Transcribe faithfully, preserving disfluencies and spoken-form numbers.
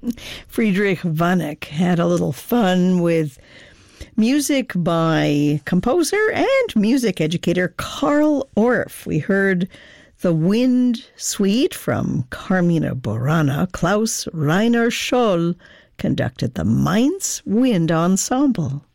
Friedrich Vanek had a little fun with music by composer and music educator Carl Orff. We heard The Wind Suite from Carmina Burana. Klaus Rainer Scholl conducted the Mainz Wind Ensemble.